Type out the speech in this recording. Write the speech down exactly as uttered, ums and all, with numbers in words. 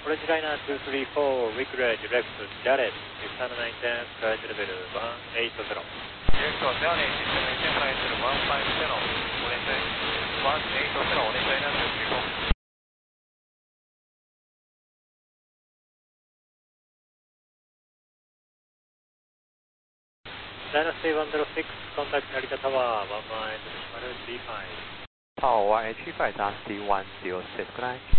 Orange Liner two three four, Wickledge, left, Jared, System maintenance, flight level one eight zero. Yes, Jared, System maintenance, flight level one five zero, Orange, one eight zero, Orange Liner two three four. Dynasty one zero six, contact Narita Tower, one mile, decimal three five. Tower one eight three five, Dynasty one zero six, good night.